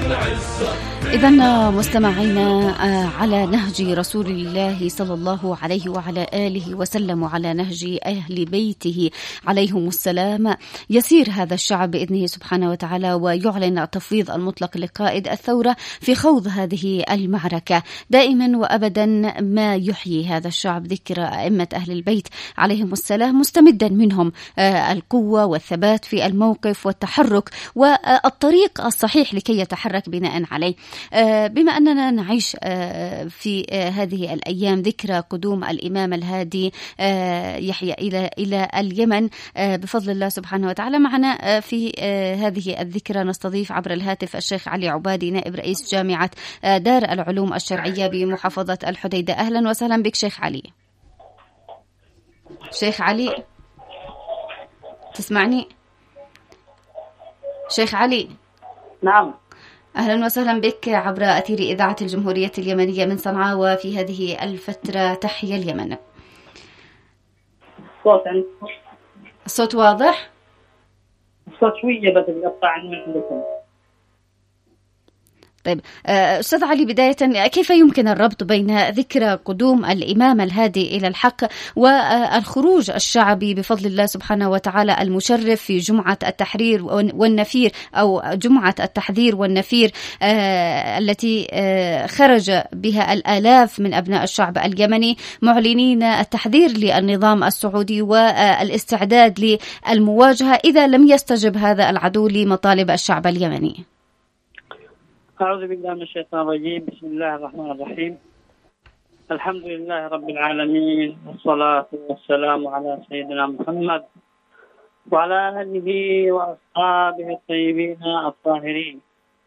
إذن مستمعينا على نهج رسول الله صلى الله عليه وعلى آله وسلم وعلى نهج أهل بيته عليهم السلام يسير هذا الشعب بإذنه سبحانه وتعالى ويعلن التفويض المطلق لقائد الثورة في خوض هذه المعركة. دائما وأبدا ما يحيي هذا الشعب ذكر أئمة أهل البيت عليهم السلام، مستمدا منهم القوة والثبات في الموقف والتحرك والطريق الصحيح لكي يتحرك بناء عليه. بما أننا نعيش في هذه الأيام ذكرى قدوم الإمام الهادي يحيى إلى اليمن بفضل الله سبحانه وتعالى، معنا في هذه الذكرى نستضيف عبر الهاتف الشيخ علي عبادي نائب رئيس جامعة دار العلوم الشرعية بمحافظة الحديدة. أهلا وسهلا بك شيخ علي. شيخ علي تسمعني؟ شيخ علي. نعم. أهلا وسهلا بك عبر أثير إذاعة الجمهورية اليمنية من صنعاء، وفي هذه الفترة تحيا اليمن. الصوت واضح؟ الصوت شوية بس يقطع عندكم. طيب أستاذ علي، بداية كيف يمكن الربط بين ذكرى قدوم الإمام الهادي إلى الحق والخروج الشعبي بفضل الله سبحانه وتعالى المشرف في جمعة التحرير والنفير أو جمعة التحذير والنفير التي خرج بها الآلاف من أبناء الشعب اليمني معلنين التحذير للنظام السعودي والاستعداد للمواجهة إذا لم يستجب هذا العدو لمطالب الشعب اليمني؟ أعوذ بالله من الشيطان الرجيم. بسم الله الرحمن الرحيم. الحمد لله رب العالمين، والصلاة والسلام على سيدنا محمد وعلى آله وأصحابه الطيبين الطاهرين.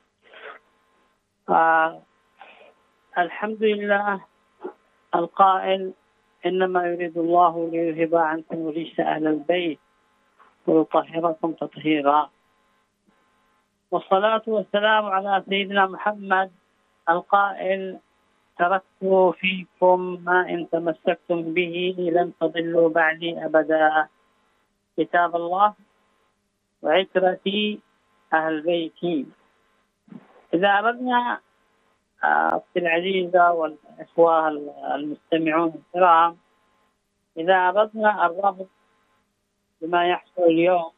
الحمد لله القائل: إنما يريد الله ليذهب عنكم رجس أهل البيت ويطهركم تطهيرا. والصلاة والسلام على سيدنا محمد القائل: تركت فيكم ما إن تمسكتم به لن تضلوا بعدي أبدا، كتاب الله وعترتي أهل بيتي. إذا أردنا أختي العزيزة والإخوة المستمعون الكرام، إذا أردنا الربط بما يحصل اليوم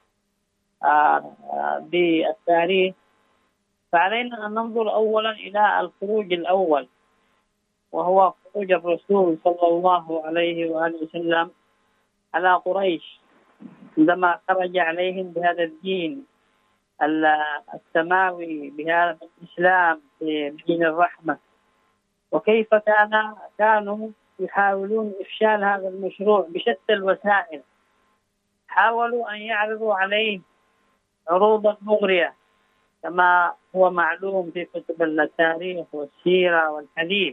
بالتاريخ، فعلينا أن ننظر أولا إلى الخروج الأول، وهو خروج الرسول صلى الله عليه وآله وسلم على قريش عندما خرج عليهم بهذا الدين السماوي، بهذا الإسلام، بدين الرحمة. وكيف كانوا يحاولون إفشال هذا المشروع بشتى الوسائل. حاولوا أن يعرضوا عليه عروضا مغرية كما هو معلوم في كتب التاريخ والسيرة والحديث،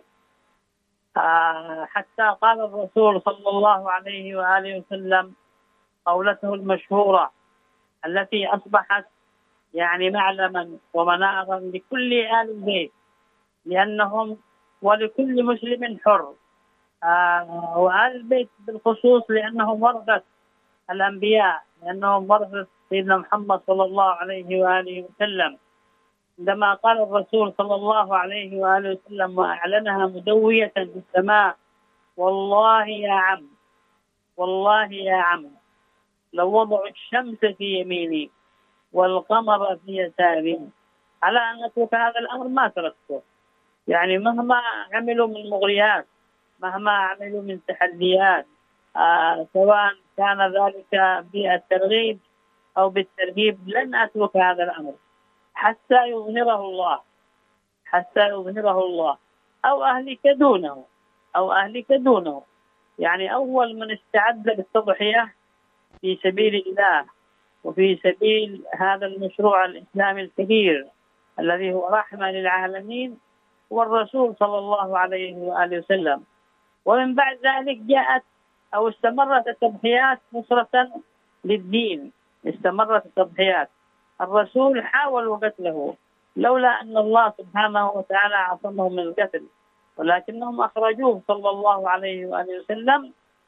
حتى قال الرسول صلى الله عليه وآله وسلم قولته المشهورة التي أصبحت يعني معلما ومنارا لكل آل البيت، لأنهم ولكل مسلم حر، وآل البيت بالخصوص لأنهم ورثة الأنبياء، لأنهم ورثة سيدنا محمد صلى الله عليه وآله وسلم. عندما قال الرسول صلى الله عليه وآله وسلم وأعلنها مدوية في السماء: والله يا عم، والله يا عم، لو وضعوا الشمس في يميني والقمر في يساري على أن أترك هذا الأمر ما تركته. يعني مهما عملوا من مغريات، مهما عملوا من تحديات، سواء كان ذلك بالترغيب أو بالترهيب، لن أترك هذا الأمر حتى يظهره الله، حتى يظهره الله أو أهلك دونه، أو أهلك دونه. يعني أول من استعد بالتضحية في سبيل الله وفي سبيل هذا المشروع الإسلامي الكبير الذي هو رحمة للعالمين هو الرسول صلى الله عليه وآله وسلم. ومن بعد ذلك جاءت أو استمرت التضحيات نصرة للدين، استمرت التضحيات. الرسول حاولوا قتله لولا أن الله سبحانه وتعالى عصمه من القتل، ولكنهم أخرجوه صلى الله عليه وآله وسلم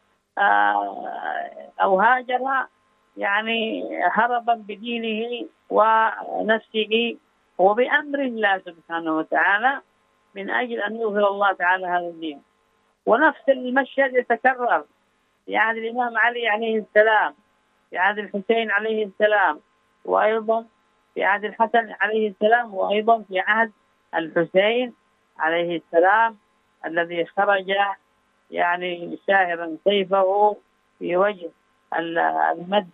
أو هاجر يعني هربا بدينه ونفسه وبأمر الله سبحانه وتعالى من أجل أن يظهر الله تعالى هذا الدين. ونفس المشهد يتكرر في عهد الإمام علي عليه السلام، في عهد الحسين عليه السلام، وأيضا في عهد الحسن عليه السلام، وأيضا في عهد الحسين عليه السلام الذي خرج يعني شاهرا سيفه في وجه المد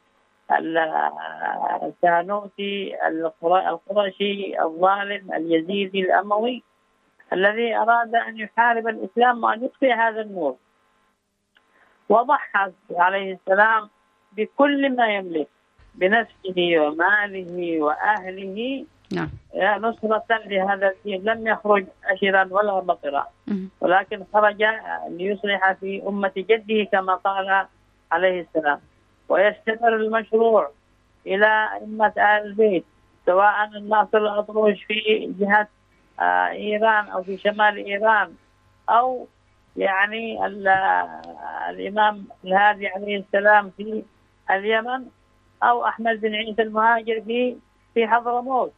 السانوسي القرشي الظالم اليزيدي الأموي الذي أراد أن يحارب الإسلام وأن يطفئ هذا النور. وضحى عليه السلام بكل ما يملك، بنفسه وماله وأهله نصرة لهذا الدين. لم يخرج أشرا ولا بطرا، ولكن خرج ليصلح في أمة جده كما قال عليه السلام. ويستمر المشروع إلى أئمة آل البيت، سواء الناصر الأطروش في جهة إيران أو في شمال إيران، أو يعني الإمام الهادي عليه السلام في اليمن، أو أحمد بن عيسى المهاجر في حضرموت.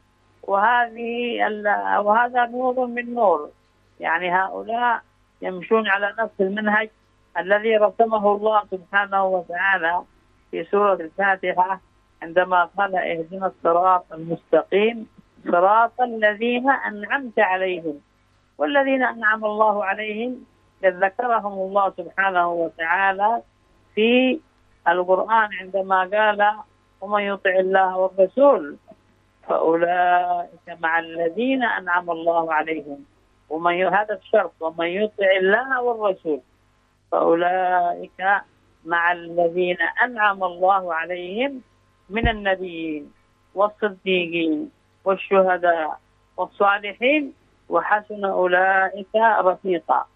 وهذا نور من نور، يعني هؤلاء يمشون على نفس المنهج الذي رسمه الله سبحانه وتعالى في سورة الفاتحة عندما قال اهدنا الصراط المستقيم صراط الذين أنعمت عليهم. والذين أنعم الله عليهم قد ذكرهم الله سبحانه وتعالى في القرآن عندما قال ومن يطع الله والرسول فأولئك مع الذين أنعم الله عليهم. هذا الشرط، ومن يطع الله والرسول فأولئك مع الذين أنعم الله عليهم من النبيين والصديقين والشهداء والصالحين وحسن أولئك رفيقا.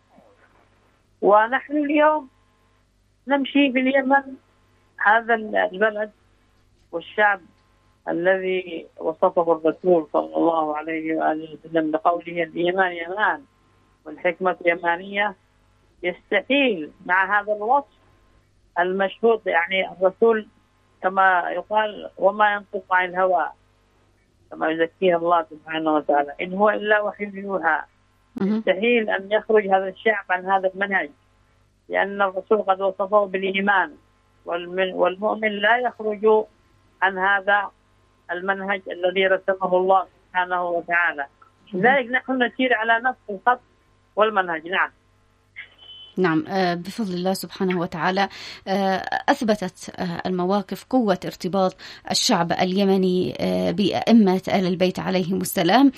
ونحن اليوم نمشي في اليمن، هذا البلد والشعب الذي وصفه الرسول صلى الله عليه وآله وسلم بقوله الإيمان يمان والحكمة يمانية، يستحيل مع هذا الوصف المشهود. يعني الرسول كما يقال وما ينطق عن الهوى كما يزكيه الله سبحانه وتعالى، إن هو إلا وحي يوحى. يستحيل أن يخرج هذا الشعب عن هذا المنهج، لأن الرسول قد وصفه بالإيمان، والمؤمن لا يخرج عن هذا المنهج الذي رسمه الله سبحانه وتعالى. لذلك نحن نسير على نفس الخط والمنهج. نعم، بفضل الله سبحانه وتعالى أثبتت المواقف قوة ارتباط الشعب اليمني بأئمة آل البيت عليهم السلام،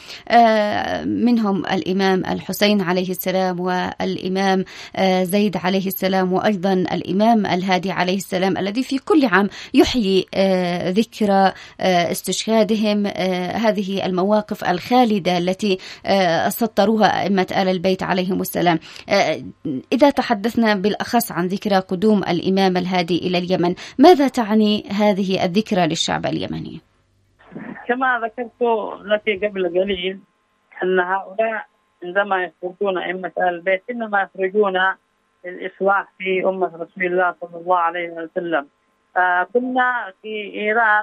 منهم الإمام الحسين عليه السلام والإمام زيد عليه السلام، وأيضا الإمام الهادي عليه السلام الذي في كل عام يحيي ذكرى استشهادهم. هذه المواقف الخالدة التي سطروها أئمة آل البيت عليهم السلام. إذا تحدثنا بالأخص عن ذكرى قدوم الإمام الهادي إلى اليمن، ماذا تعني هذه الذكرى للشعب اليمني؟ كما ذكرت لك قبل قليل أن هؤلاء عندما يخرجون أئمة آل البيت إنما يخرجون للإصلاح في أمة رسول الله صلى الله عليه وسلم. كنا في إيران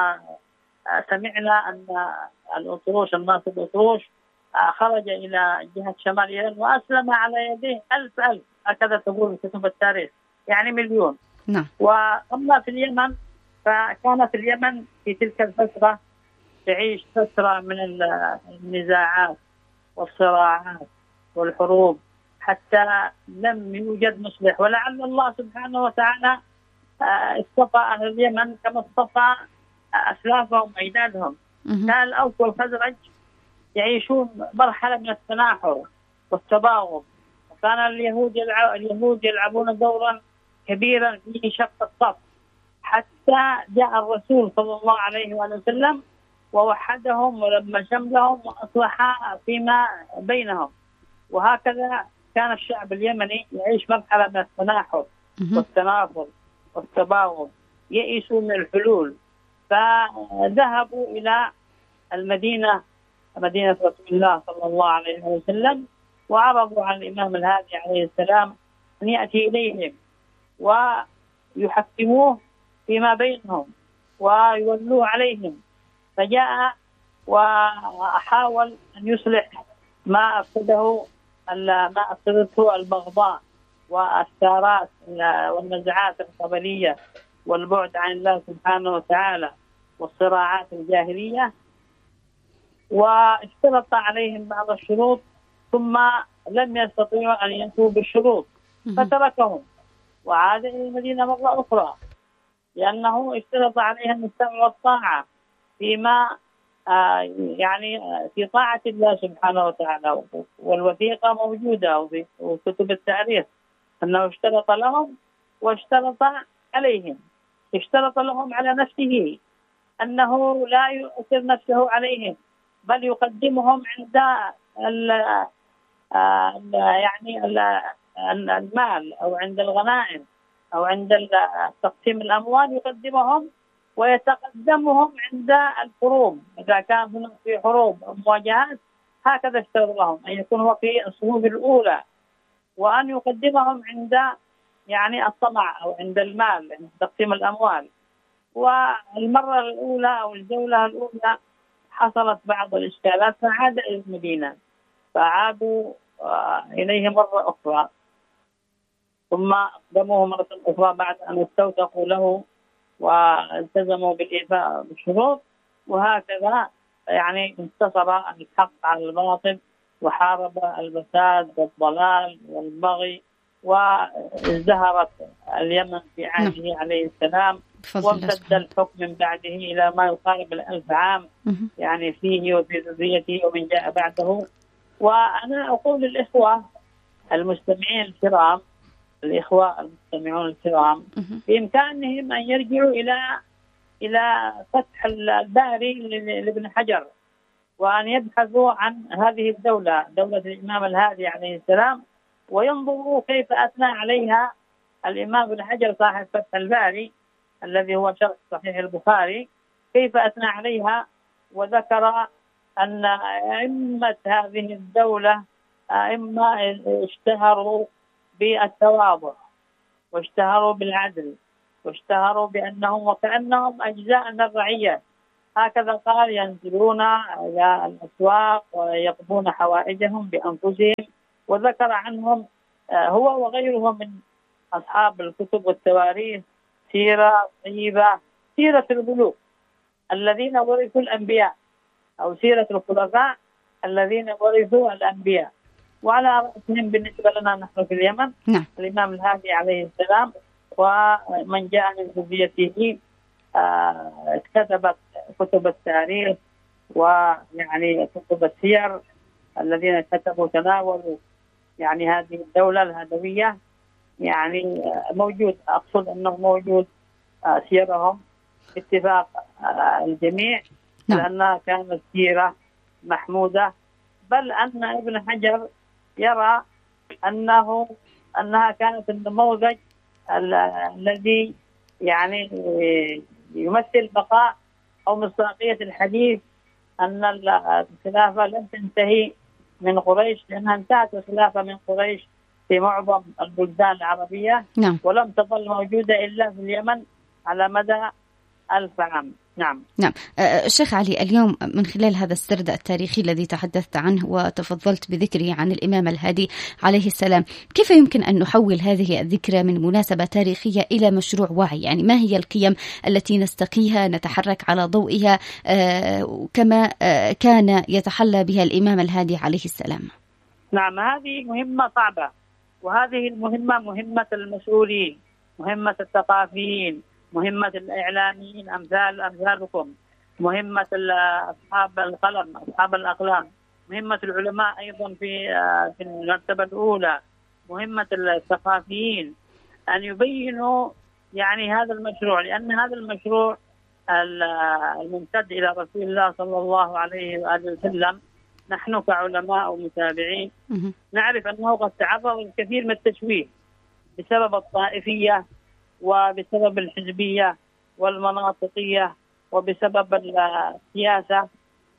وسمعنا أن الناصر الأطروش خرج إلى جهة شمال إيران وأسلم على يديه 1000 هكذا تقول كتب التاريخ، يعني 1,000,000. نعم. وأما في اليمن فكانت اليمن في تلك الفترة تعيش فترة من النزاعات والصراعات والحروب، حتى لم يوجد مصلح. ولعل الله سبحانه وتعالى اصطفى أهل اليمن كما اصطفى أسلافهم وأجدادهم. كان الأوس والخزرج يعيشون مرحلة من التناحر والتباغض، وكان اليهود يلعبون دورا كبيرا في شق الصف، حتى جاء الرسول صلى الله عليه وسلم ووحدهم ولما شملهم وأصلح فيما بينهم. وهكذا كان الشعب اليمني يعيش مرحلة من التناحر والتنافر والتباغض، يئسوا من الحلول، فذهبوا إلى مدينة رسول الله صلى الله عليه وسلم، وعرضوا على الإمام الهادي عليه السلام أن يأتي إليهم ويحكموه فيما بينهم ويولوه عليهم. فجاء وحاول أن يصلح ما أفسدته البغضاء والثارات والنزعات القبلية والبعد عن الله سبحانه وتعالى والصراعات الجاهلية، واشترط عليهم بعض الشروط ثم لم يستطيعوا أن ينتهوا بالشروط فتركهم وعاد إلى المدينة مرة أخرى، لأنه اشترط عليهم السمع والطاعة فيما يعني في طاعة الله سبحانه وتعالى، والوثيقة موجودة في كتب التاريخ أنه اشترط لهم واشترط عليهم. اشترط لهم على نفسه أنه لا يؤثر نفسه عليهم، بل يقدمهم عند يعني المال أو عند الغنائم أو عند تقسيم الأموال، يقدمهم ويتقدمهم عند الحروب إذا كان هناك في حروب أو مواجهات. هكذا اشترط لهم أن يكون هو في الصفوف الأولى، وأن يقدمهم عند يعني الطمع أو عند المال، عند تقسيم الأموال. والمرة الأولى أو الجولة الأولى حصلت بعض الإشكالات فعاد إلى المدينة، فعادوا إليه مرة أخرى، ثم أقدموه مرة أخرى بعد أن استوثقوا له والتزموا بالإيفاء بالشروط. وهكذا يعني انتصر الحق على الباطل وحارب الفساد والضلال والبغي، وازدهرت اليمن في عهده عليه السلام، وامتد الحكم من بعده إلى ما يقارب 1000 عام، يعني فيه وفي ذريته ومن جاء بعده. وأنا أقول للإخوة المستمعين الكرام، الإخوة المستمعون الكرام، بإمكانهم أن يرجعوا إلى فتح الباري لابن حجر، وأن يبحثوا عن هذه الدولة، دولة الإمام الهادي عليه السلام، وينظروا كيف أثنى عليها الإمام ابن حجر صاحب فتح الباري الذي هو شرح صحيح البخاري، كيف أثنى عليها وذكر أن أئمة هذه الدولة أئمة اشتهروا بالتواضع، واشتهروا بالعدل، واشتهروا بأنهم وكأنهم أجزاء من الرعية. هكذا قال: ينزلون إلى الأسواق ويقضون حوائجهم بأنفسهم. وذكر عنهم هو وغيره من أصحاب الكتب والتواريخ سيرة طيبة، سيرة الملوك الذين ورثوا الأنبياء، أو سيرة الخلفاء الذين ورثوا الأنبياء. وعلى رأسهم بالنسبة لنا نحن في اليمن الإمام الهادي عليه السلام، ومن جاء من ذريته كتبت كتب التاريخ ويعني كتب السير، الذين كتبوا تناولوا يعني هذه الدولة الهدوية، يعني موجود، أقصد أنه موجود سيرهم باتفاق الجميع، لأنها كانت سيرة محمودة. بل أن ابن حجر يرى أنها كانت النموذج الذي يعني يمثل بقاء أو مصداقية الحديث أن الخلافة لم تنتهي من قريش، لأنها انتهت الخلافة من قريش في معظم البلدان العربية، ولم تظل موجودة إلا في اليمن على مدى 1000 عام. نعم. الشيخ علي، اليوم من خلال هذا السرد التاريخي الذي تحدثت عنه وتفضلت بذكره عن الإمام الهادي عليه السلام، كيف يمكن أن نحول هذه الذكرى من مناسبة تاريخية إلى مشروع وعي؟ يعني ما هي القيم التي نستقيها نتحرك على ضوئها كما كان يتحلى بها الإمام الهادي عليه السلام؟ نعم، هذه مهمة صعبة، وهذه المهمة مهمة المسؤولين، مهمة الثقافيين، مهمة الإعلاميين أمثالكم، مهمة أصحاب القلم، أصحاب الأقلام، مهمة العلماء أيضا في المرتبة الأولى، مهمة الثقافيين أن يبينوا يعني هذا المشروع، لأن هذا المشروع الممتد إلى رسول الله صلى الله عليه وآله وسلم، نحن كعلماء ومتابعين نعرف أنه قد تعرض للكثير من التشويه بسبب الطائفية وبسبب الحزبية والمناطقية وبسبب السياسة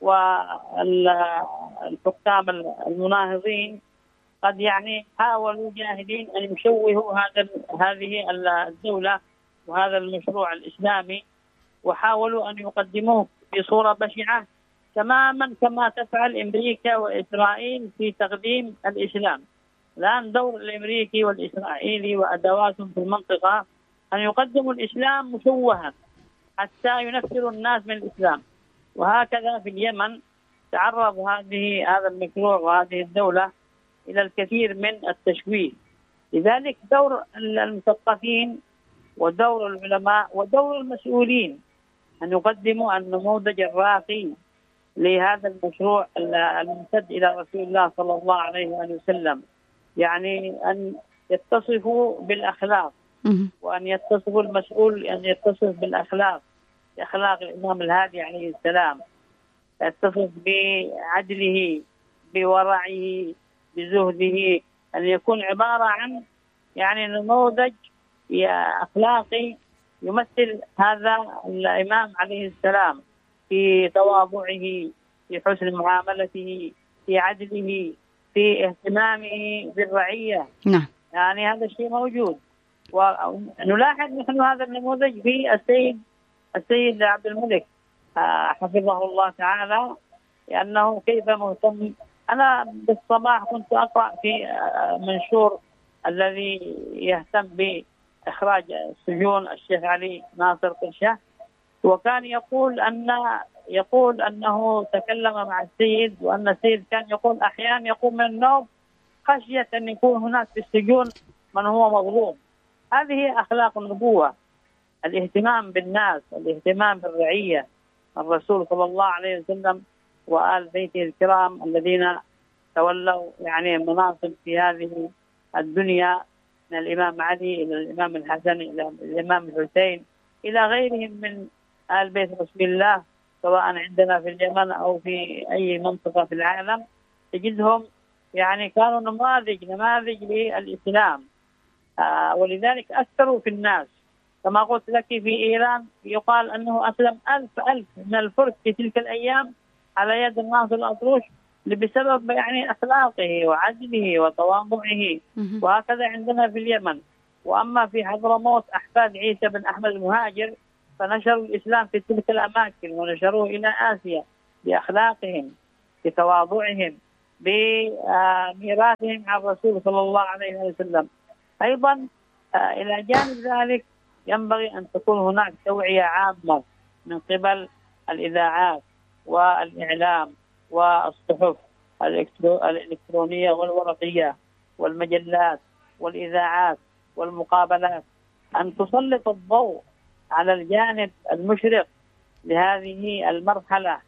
والحكام المناهضين. قد يعني حاولوا جاهدين أن يشوهوا هذه الدولة وهذا المشروع الإسلامي، وحاولوا أن يقدموه بصورة بشعة تماما كما تفعل أمريكا وإسرائيل في تقديم الإسلام. الآن دور الأمريكي والإسرائيلي وأدواتهم في المنطقة أن يقدموا الإسلام مشوها حتى ينفروا الناس من الإسلام. وهكذا في اليمن تعرض هذا المشروع وهذه الدولة إلى الكثير من التشويه. لذلك دور المثقفين ودور العلماء ودور المسؤولين أن يقدموا النموذج الراقي لهذا المشروع الممتد إلى رسول الله صلى الله عليه وسلم، يعني أن يتصفوا بالأخلاق، وأن يتصفوا المسؤول أن يتصف بالأخلاق، بأخلاق الإمام الهادي عليه السلام، يتصف بعدله، بورعه، بزهده، أن يكون عبارة عن يعني نموذج أخلاقي يمثل هذا الإمام عليه السلام في تواضعه، في حسن معاملته، في عدله، في اهتمامه بالرعية. نعم. يعني هذا الشيء موجود، ونلاحظ نحن هذا النموذج في السيد عبد الملك حفظه الله تعالى، لأنه كيف مهتم. أنا بالصباح كنت أقرأ في منشور الذي يهتم بإخراج السجون الشيخ علي ناصر قرشة، وكان يقول أنه تكلم مع السيد، وأن السيد كان يقول أحيانا يقوم من النوم خشية أن يكون هناك في السجون من هو مظلوم. هذه أخلاق النبوة، الاهتمام بالناس، الاهتمام بالرعية. الرسول صلى الله عليه وسلم وآل بيته الكرام الذين تولوا يعني مناصب في هذه الدنيا، من الإمام علي إلى الإمام الحسن إلى الإمام الحسين إلى غيرهم من آل بيت رسول الله، سواء عندنا في اليمن أو في أي منطقة في العالم، تجدهم يعني كانوا نماذج للإسلام. ولذلك أثروا في الناس. كما قلت لك في إيران يقال أنه أسلم 1000 من الفرس في تلك الأيام على يد الناصر الأطروش بسبب يعني أخلاقه وعدله وتواضعه. وهكذا عندنا في اليمن. وأما في حضرموت أحفاد عيسى بن أحمد المهاجر فنشروا الإسلام في تلك الأماكن ونشروه إلى آسيا بأخلاقهم، بتواضعهم، بميراثهم عن الرسول صلى الله عليه وسلم. أيضا إلى جانب ذلك ينبغي أن تكون هناك توعية عامة من قبل الإذاعات والإعلام والصحف الإلكترونية والورقية والمجلات والإذاعات والمقابلات، أن تسلط الضوء على الجانب المشرق لهذه المرحلة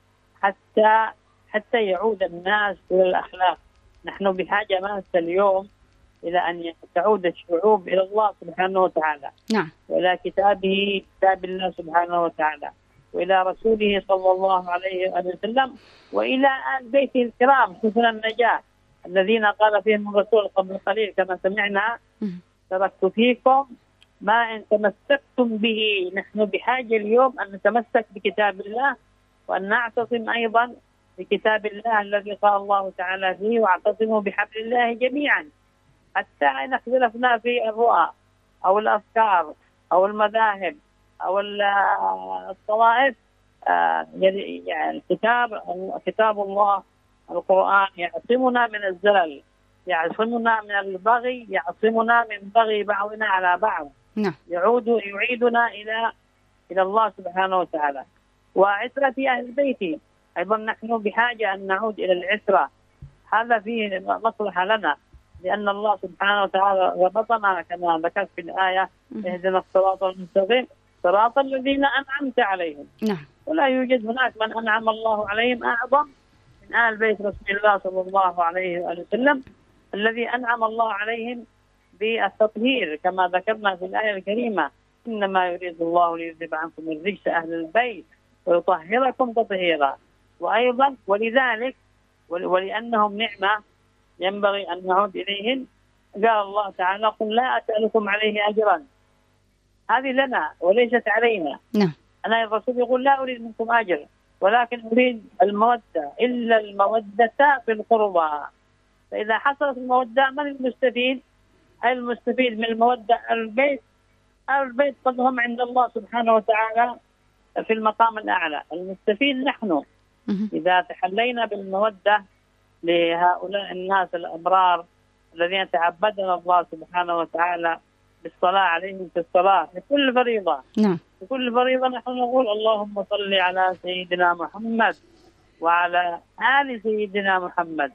حتى يعود الناس إلى الأخلاق. نحن بحاجة ماسة اليوم إلى أن تعود الشعوب إلى الله سبحانه وتعالى. نعم. وإلى كتابه، كتاب الله سبحانه وتعالى، وإلى رسوله صلى الله عليه وسلم، وإلى آل بيته الكرام سفن النجاة الذين قال فيهم الرسول قبل قليل كما سمعنا: تركت فيكم ما إن تمسكتم به. نحن بحاجة اليوم أن نتمسك بكتاب الله، وأن نعتصم أيضا بكتاب الله الذي قال الله تعالى فيه: واعتصموا بحبل الله جميعا. حتى إن اختلفنا في الرؤى أو الأفكار أو المذاهب أو الطوائف، يعني كتاب الله القرآن يعصمنا من الزلل، يعصمنا من البغي، يعصمنا من بغي بعضنا على بعض. نعم. يعيدنا إلى الله سبحانه وتعالى. وعترة أهل البيت أيضا نحن بحاجة أن نعود إلى العترة. هذا فيه مصلحة لنا، لأن الله سبحانه وتعالى ربطنا كما ذكرت في الآية: اهدنا الصراط المستقيم صراط الذين أنعمت عليهم. نعم. ولا يوجد هناك من أنعم الله عليهم أعظم من آل بيت رسول الله صلى الله عليه وسلم، الذي أنعم الله عليهم بالتطهير كما ذكرنا في الآية الكريمة: إنما يريد الله ليذهب عنكم الرجس أهل البيت ويطهركم تطهيرا. وأيضا ولذلك ولأنهم نعمة ينبغي أن نعود إليهم. قال الله تعالى: قل لا أسألكم عليه أجرا. هذه لنا وليست علينا. نعم. أنا الرسول يقول: لا أريد منكم أجر ولكن أريد المودة، إلا المودة في القربى. فإذا حصلت المودة من المستفيد؟ المستفيد من المودة البيت. البيت قد هم عند الله سبحانه وتعالى في المقام الأعلى. المستفيد نحن، إذا تحلينا بالمودة لهؤلاء الناس الأبرار الذين تعبدنا الله سبحانه وتعالى بالصلاة عليهم في الصلاة في كل فريضة. نعم. في كل فريضة نحن نقول اللهم صل على سيدنا محمد وعلى آل سيدنا محمد،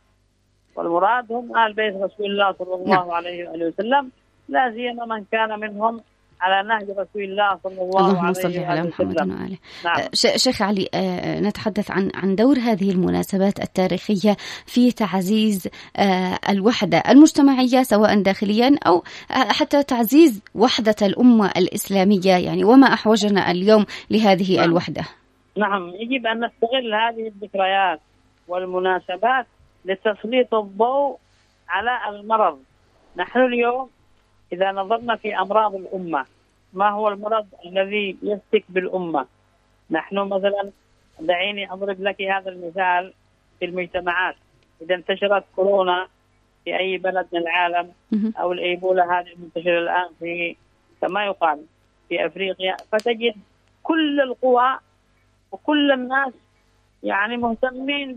والمراد هم آل بيت رسول الله صلى الله عليه وآله وسلم، لا سيما من كان منهم على نهج رسول الله صلى الله عليه صل على محمد وآله. نعم. شيخ علي، نتحدث عن دور هذه المناسبات التاريخية في تعزيز الوحدة المجتمعية سواء داخليا أو حتى تعزيز وحدة الأمة الإسلامية، يعني وما أحوجنا اليوم لهذه نعم. الوحدة. نعم، يجب أن نستغل هذه الذكريات والمناسبات لتسليط الضوء على المرض. نحن اليوم إذا نظرنا في أمراض الأمة، ما هو المرض الذي يفتك بالأمة؟ نحن مثلا، دعيني أضرب لك هذا المثال في المجتمعات. إذا انتشرت كورونا في أي بلد من العالم، أو الإيبولا هذه المنتشرة الآن في كما يقال في أفريقيا، فتجد كل القوى وكل الناس يعني مهتمين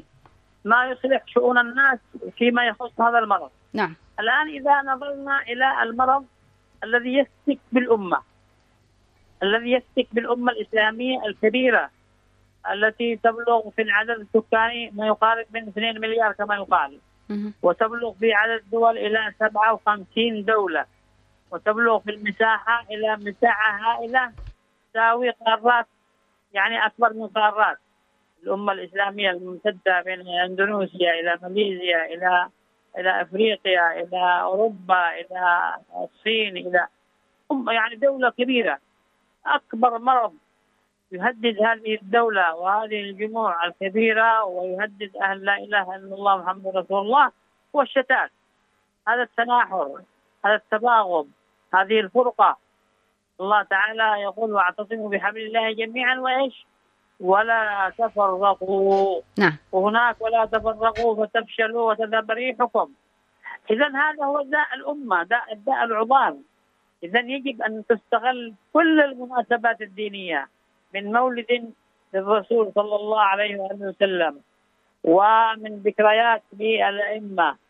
بما يصلح شؤون الناس فيما يخص هذا المرض. نعم. الآن إذا نظرنا إلى المرض الذي يفتك بالأمة، الذي يفتك بالأمة الإسلامية الكبيرة التي تبلغ في العدد السكاني ما يقارب من 2 مليار كما يقال، وتبلغ في عدد الدول إلى 57 دولة، وتبلغ في المساحة إلى مساحة هائلة تساوي قارات، يعني أكبر من قارات. الأمة الإسلامية الممتدة بين إندونيسيا إلى ماليزيا إلى أفريقيا إلى أوروبا إلى الصين إلى يعني دولة كبيرة. أكبر مرض يهدد هذه الدولة وهذه الجموع الكبيرة ويهدد أهل لا إله إلا الله محمد رسول الله هو الشتات، هذا التناحر، هذا التباغض، هذه الفرقة. الله تعالى يقول واعتصموا بحبل الله جميعا وإيش ولا تفرقوا. نعم. وهناك ولا تفرقوا فتفشلوا وتذهب ريحكم. إذا هذا هو داء الأمة، الداء العضال. إذا يجب أن تستغل كل المناسبات الدينية من مولد للرسول صلى الله عليه وسلم، ومن ذكريات للأئمة،